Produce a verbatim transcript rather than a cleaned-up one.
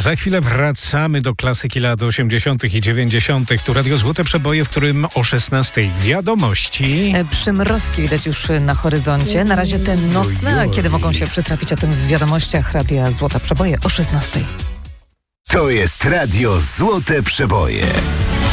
Za chwilę wracamy do klasyki lat osiemdziesiątych i dziewięćdziesiątych. Tu Radio Złote Przeboje, w którym o szesnastej wiadomości. Przymrozki widać już na horyzoncie. Na razie te nocne, a kiedy mogą się przytrafić o tym w wiadomościach Radia Złote Przeboje o szesnastej. To jest Radio Złote Przeboje.